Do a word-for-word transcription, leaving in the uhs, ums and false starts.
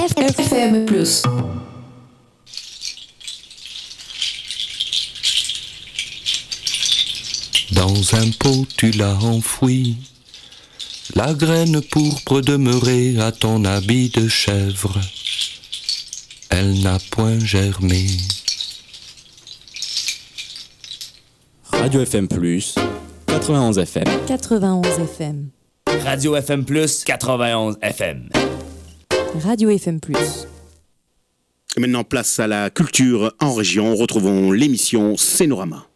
F M plus. Dans un pot tu l'as enfoui, la graine pourpre demeurait à ton habit de chèvre. Elle n'a point germé. Radio F M plus, quatre-vingt-onze F M. quatre-vingt-onze F M. Radio F M plus, quatre-vingt-onze F M. Radio F M plus. Et maintenant, place à la culture en région. Retrouvons l'émission Scénorama.